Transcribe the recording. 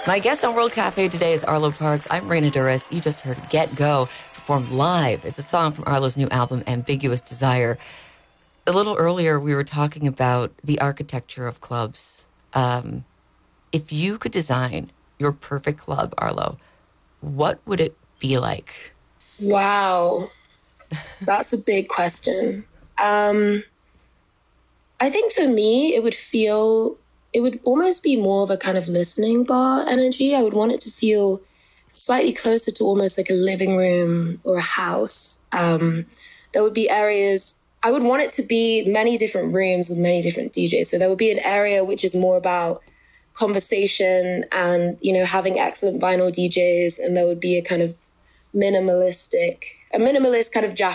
My guest on World Cafe today is Arlo Parks. I'm Raina Duras. You just heard Get Go performed live. It's a song from Arlo's new album, Ambiguous Desire. A little earlier, we were talking about the architecture of clubs. If you could design your perfect club, Arlo, what would it be like? Wow. That's a big question. I think for me, it would almost be more of a kind of listening bar energy. I would want it to feel slightly closer to almost like a living room or a house. There would be areas, I would want it to be many different rooms with many different DJs. So there would be an area which is more about conversation and, having excellent vinyl DJs. And there would be a minimalist kind of